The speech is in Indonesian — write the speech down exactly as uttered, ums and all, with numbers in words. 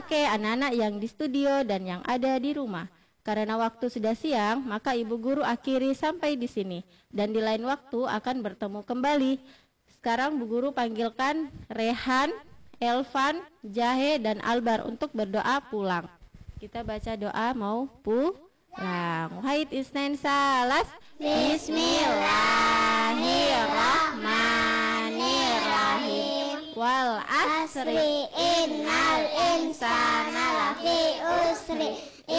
kakek-kakek, anak-anak yang di studio dan yang ada di rumah. Karena waktu sudah siang, maka Ibu Guru akhiri sampai di sini. Dan di lain waktu akan bertemu kembali. Sekarang Bu Guru panggilkan Rehan, Elvan, Jahe, dan Albar untuk berdoa pulang. Kita baca doa mau pulang. Wahid isnain salas. Bismillahirrahmanirrahim. Wal asri innal insana lafi usri